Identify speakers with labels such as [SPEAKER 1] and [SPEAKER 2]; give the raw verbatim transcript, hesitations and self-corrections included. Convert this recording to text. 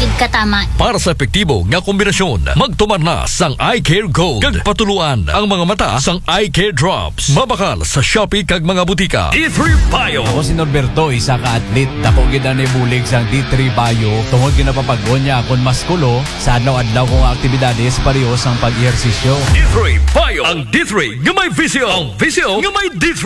[SPEAKER 1] gid katama.
[SPEAKER 2] Para sa epektibo nga kombinasyon, magtumar na sang Eye Care Gold. Kag patuluan ang mga mata sang Eye Care Drops. Mabakal sa Shopee kag mga butika. D three Bio.
[SPEAKER 3] Ako si Norberto, isa ka atlet. Dako gid ani bulig sang D three Bio. Tungod ginapapagon niya akon maskulo sa adlaw-adlaw kong aktibidades pareho sang pag-ehersisyo.
[SPEAKER 2] D three Bio. Ang D three nga may visyo. Ang visyo nga may D three.